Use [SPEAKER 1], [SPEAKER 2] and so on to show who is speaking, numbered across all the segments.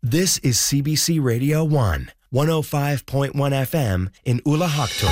[SPEAKER 1] This is CBC Radio 1, 105.1 FM in Ulahakto.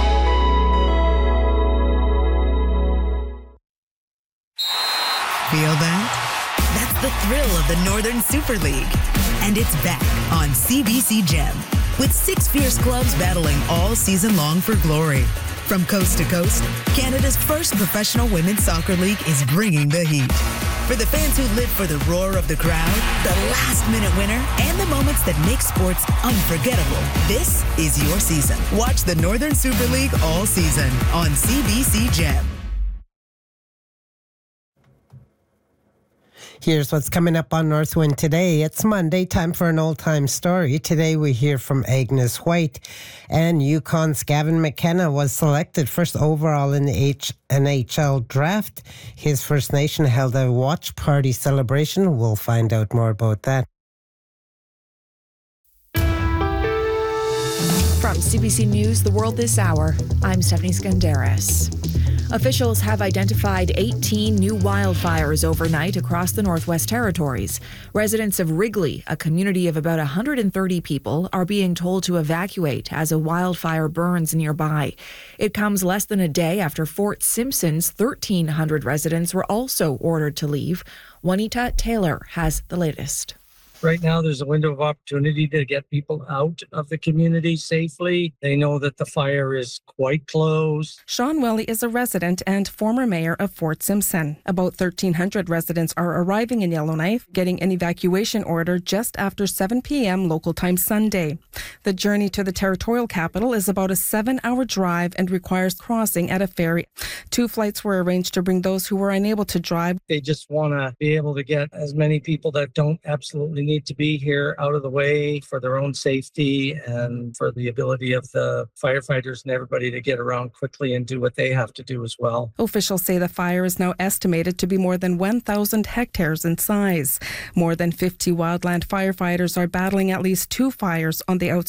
[SPEAKER 2] Feel that? That's the thrill of the Northern Super League. And it's back on CBC Gem, with 6 fierce clubs battling all season long for glory. From coast to coast, Canada's first professional women's soccer league is bringing the heat. For the fans who live for the roar of the crowd, the last-minute winner, and the moments that make sports unforgettable, this is your season. Watch the Northern Super League all season on CBC Gem.
[SPEAKER 3] Here's what's coming up on Northwind today. It's Monday, time for an old-time story. Today we hear from Agnes White. And Yukon's Gavin McKenna was selected first overall in the NHL draft. His First Nation held a watch party celebration. We'll find out more about that.
[SPEAKER 4] From CBC News, The World This Hour, I'm Stephanie Skandaris. Officials have identified 18 new wildfires overnight across the Northwest Territories. Residents of Wrigley, a community of about 130 people, are being told to evacuate as a wildfire burns nearby. It comes less than a day after Fort Simpson's 1,300 residents were also ordered to leave. Juanita Taylor has the latest.
[SPEAKER 5] Right now, there's a window of opportunity to get people out of the community safely. They know that the fire is quite close.
[SPEAKER 6] Sean Welly is a resident and former mayor of Fort Simpson. About 1,300 residents are arriving in Yellowknife, getting an evacuation order just after 7 p.m. local time Sunday. The journey to the territorial capital is about a 7-hour drive and requires crossing at a ferry. 2 flights were arranged to bring those who were unable to drive.
[SPEAKER 5] They just want to be able to get as many people that don't absolutely need to be here out of the way for their own safety and for the ability of the firefighters and everybody to get around quickly and do what they have to do as well.
[SPEAKER 6] Officials say the fire is now estimated to be more than 1,000 hectares in size. More than 50 wildland firefighters are battling at least 2 fires on the outskirts